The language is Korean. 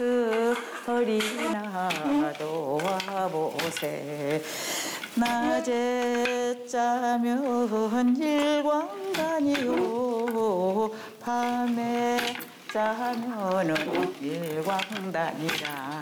스터리나 도와보세. 낮에 짜면 일광단이요 밤에 짜면은 일광단이라.